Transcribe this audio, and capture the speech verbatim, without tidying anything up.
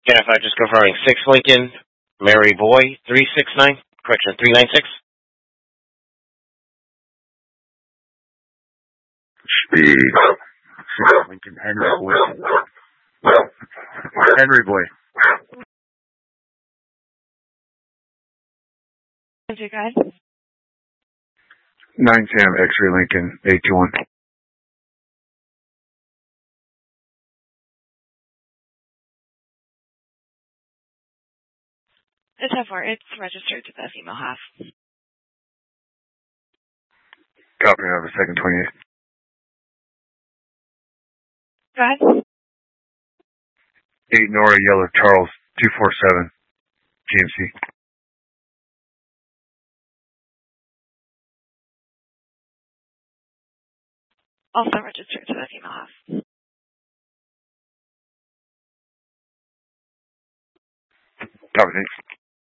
Can I just confirming six Lincoln, Mary Boy, three six nine, correction, three nine six? Speed. six Lincoln, Henry Boy. Henry Boy. Okay, guys. nine Sam, X-ray Lincoln, eight two one. It's how far. It's registered to the female half. Copy over second twenty-eight. Go ahead. eight Nora Yellow Charles, two four seven, G M C. Also registered to the female half. Copy, thanks.